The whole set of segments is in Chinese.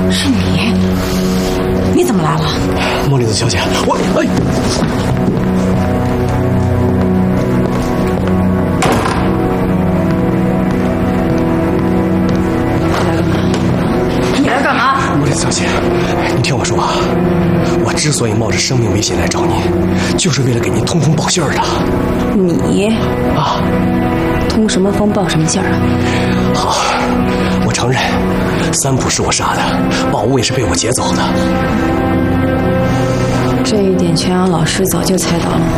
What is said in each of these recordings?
是你？你怎么来了？ 莫莉子小姐， 你来干嘛？ 莫莉子小姐，你听我说啊，我之所以冒着生命危险来找您，就是为了给您通风报信儿的。 你啊， 通什么风报什么信儿啊？ 好，我承认，三浦是我杀的，宝物也是被我劫走的。 这一点全阳老师早就猜到了。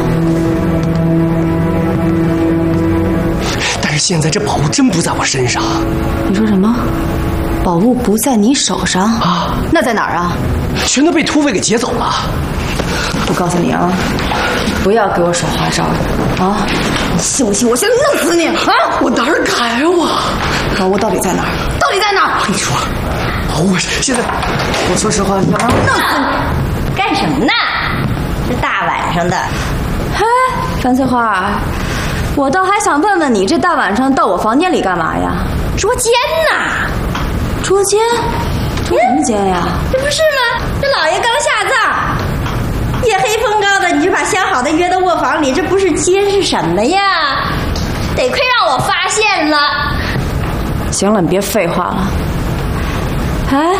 但是现在这宝物真不在我身上。 你说什么？宝物不在你手上啊？ 那在哪儿啊？ 全都被土匪给劫走了。 我告诉你啊，不要给我耍花招啊！你信不信我现在弄死你啊？ 我哪儿敢啊我！ 宝物到底在哪儿？到底在哪儿？ 我跟你说，宝物现在，我说实话，你弄死你！ 干什么呢？这大晚上的。 嘿，樊翠花，我倒还想问问你，这大晚上到我房间里干嘛呀？ 捉奸呐！ 捉奸？捉什么奸呀？ 这不是吗？这老爷刚下葬，夜黑风高的，你就把相好的约到卧房里，这不是奸是什么呀？得亏让我发现了。 行了，你别废话了。哎，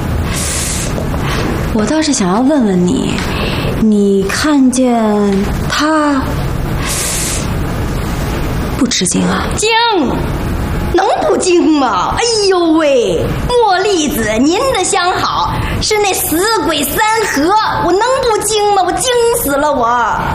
我倒是想要问问你，你看见他不吃惊啊？ 惊，能不惊吗？哎呦喂，茉莉子，您的相好是那死鬼三合，我能不惊吗？我惊死了我。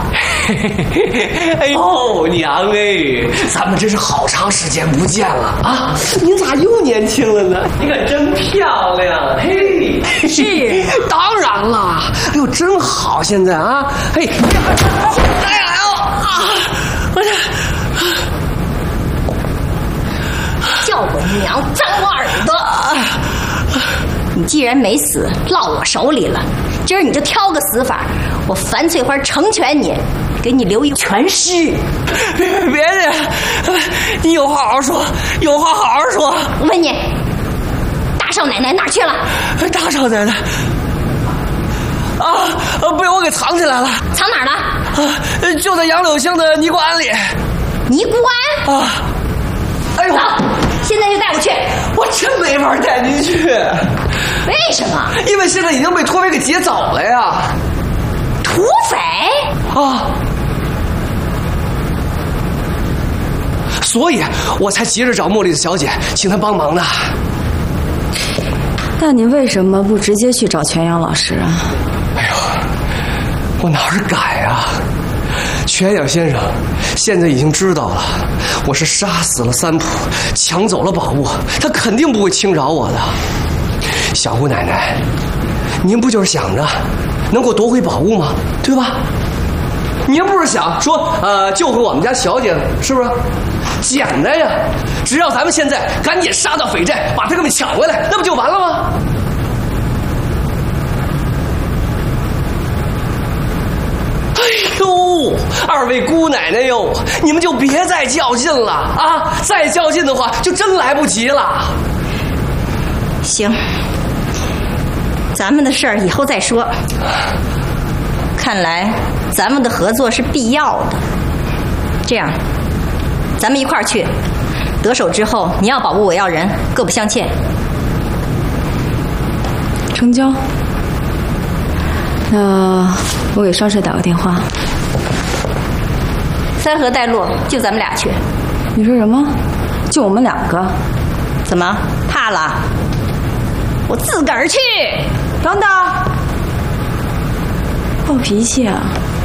哎呦，娘哎，咱们真是好长时间不见了啊！您咋又年轻了呢？你可真漂亮，嘿！ 是， 当然了，哎呦，真好，现在啊，嘿，哎呀，我这。 叫我娘脏我耳朵！你既然没死，落我手里了，今儿你就挑个死法，我樊翠花成全你，给你留一全尸。 别介，你有话好好说，有话好好说。 我问你，大少奶奶哪儿去了？ 大少奶奶啊，被我给藏起来了。 藏哪儿了？ 啊，就在杨柳乡的尼姑庵里。 尼姑庵？ 啊！哎呦！ 现在就带我去。 我真没法带您去。 为什么？ 因为现在已经被土匪给劫走了呀。 土匪？ 啊！所以我才急着找茉莉子小姐，请她帮忙的。 那你为什么不直接去找全阳老师啊？ 哎呦，我哪儿敢呀！全阳先生现在已经知道了，我是杀死了三浦，抢走了宝物，他肯定不会轻饶我的。小姑奶奶，您不就是想着能给我夺回宝物吗？对吧？您不是想说救回我们家小姐，是不是？简单呀，只要咱们现在赶紧杀到匪寨，把他们抢回来，那不就完了吗？哎呦，二位姑奶奶哟，你们就别再较劲了啊！再较劲的话，就真来不及了。 行，咱们的事儿以后再说。看来咱们的合作是必要的。这样，咱们一块儿去，得手之后，你要宝物，我要人，各不相欠。 成交。那我给少帅打个电话。 三河带路，就咱们俩去。 你说什么？就我们两个？ 怎么怕了？我自个儿去。 等等，暴脾气啊！